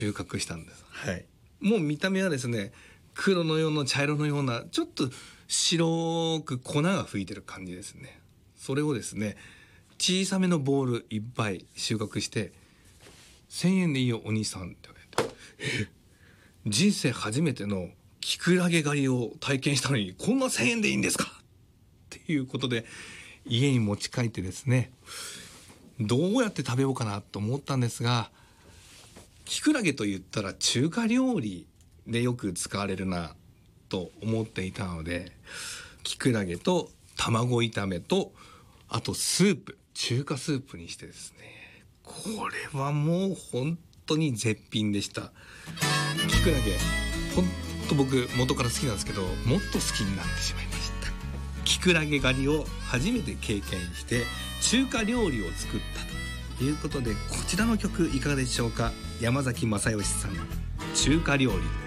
収穫したんです。はい、もう見た目はですね、黒のような茶色のようなちょっと白く粉が吹いてる感じですね。それをですね、小さめのボールいっぱい収穫して、1000円でいいよお兄さんって言われて、人生初めてのキクラゲ狩りを体験したのにこんな1000円でいいんですかっていうことで家に持ち帰ってですね、どうやって食べようかなと思ったんですが、キクラゲと言ったら中華料理でよく使われるなと思っていたので、キクラゲと卵炒めとあとスープ、中華スープにしてですね、これはもう本当に絶品でした。キクラゲ本当僕元から好きなんですけど、もっと好きになってしまいました。キクラゲ狩りを初めて経験して中華料理を作ったということで、こちらの曲いかがでしょうか。山崎正義さん、中華料理。